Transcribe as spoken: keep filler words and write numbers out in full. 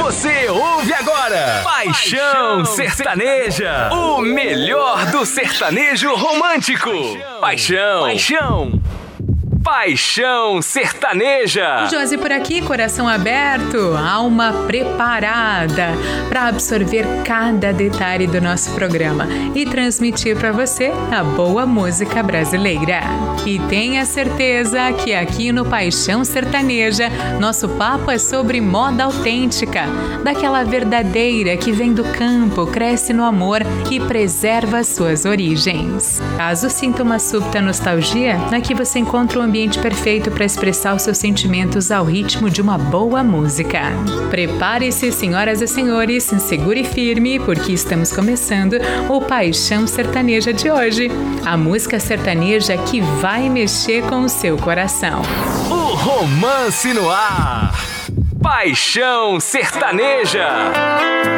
Você ouve agora Paixão Sertaneja, o melhor do sertanejo romântico. Paixão, paixão, Paixão Sertaneja. Josi por aqui, coração aberto, alma preparada para absorver cada detalhe do nosso programa e transmitir para você a boa música brasileira. E tenha certeza que aqui no Paixão Sertaneja, nosso papo é sobre moda autêntica, daquela verdadeira que vem do campo, cresce no amor e preserva suas origens. Caso sinta uma súbita nostalgia, aqui você encontra um ambiente perfeito para expressar os seus sentimentos ao ritmo de uma boa música. Prepare-se, senhoras e senhores, segure firme, porque estamos começando o Paixão Sertaneja de hoje. A música sertaneja que vai mexer com o seu coração. O romance no ar. Paixão Sertaneja.